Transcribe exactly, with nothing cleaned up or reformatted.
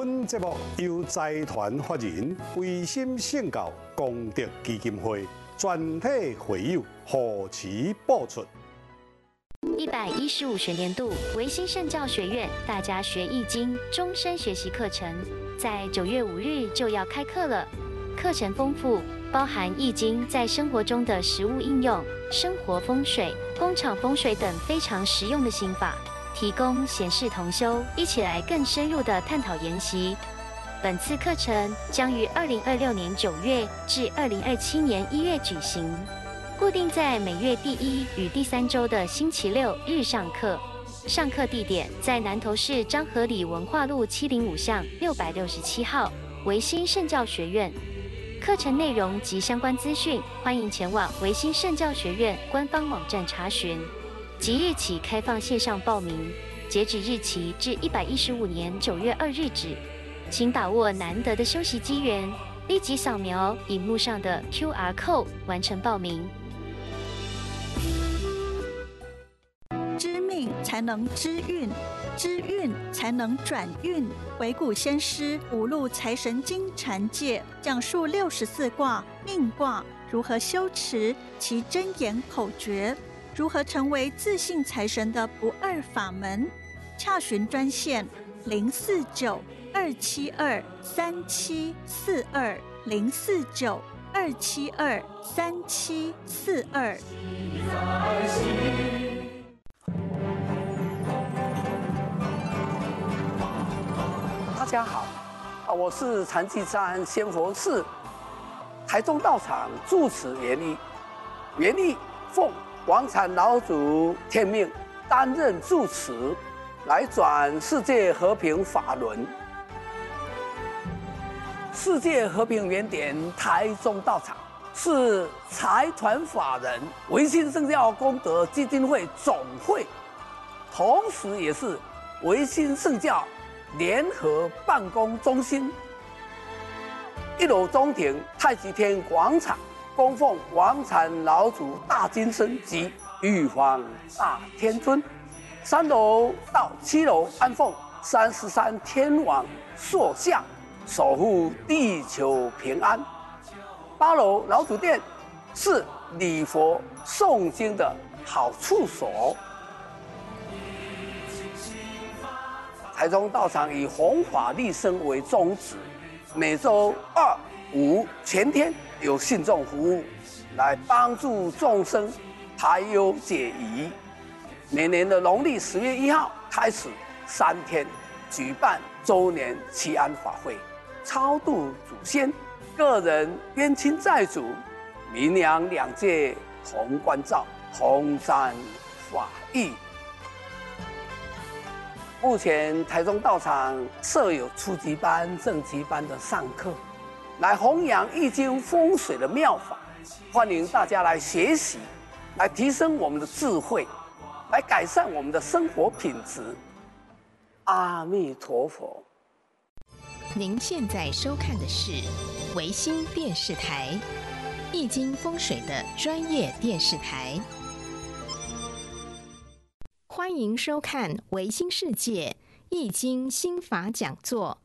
本节目由财团法人维心圣教功德基金会全体会友护持播出。 一百一十五学年度维新圣教学院大家学易经终身学习课程，在九月五日就要开课了。课程丰富，包含易经在生活中的实务应用、生活风水、工厂风水等非常实用的心法，提供闲适同修，一起来更深入的探讨研习。本次课程将于二零二六年九月至二零二七年一月举行。固定在每月第一与第三周的星期六日上课，上课地点在南投市彰和里文化路七零五巷六百六十七号维新圣教学院。课程内容及相关资讯，欢迎前往维新圣教学院官方网站查询。即日起开放线上报名，截止日期至一百一十五年九月二日止，请把握难得的休息机缘，立即扫描荧幕上的 Q R code 完成报名。 知命才能知运，知运才能转运。回古先师五路财神经禅界讲述六十四卦命卦如何修持其真言口诀，如何成为自信财神的不二法门。洽询专线零四九二七二三七四二零四九二七二三七四二。 大家好，啊，我是禅寂山仙佛寺台中道场住持袁立，袁立奉王禅老祖天命，担任住持，来转世界和平法轮。世界和平原点台中道场是财团法人维新圣教功德基金会总会，同时也是维新圣教联合办公中心。一楼中庭太极天广场供奉王禅老祖大金身及玉皇大天尊，三楼到七楼安奉三十三天王塑像，守护地球平安。八楼老祖殿是礼佛诵经的好处所。台中道场以弘法利生为宗旨，每周二、五全天有信众服务，来帮助众生排忧解疑。每年的农历十月一号开始，三天举办周年祈安法会，超度祖先、个人冤亲债主，民阳两界同关照，同沾法益。目前台中道场设有初级班、正级班的上课，来弘扬易经风水的妙法，欢迎大家来学习，来提升我们的智慧，来改善我们的生活品质。阿弥陀佛。 您现在收看的是维新电视台，易经风水的专业电视台。欢迎收看维新世界易经心法讲座。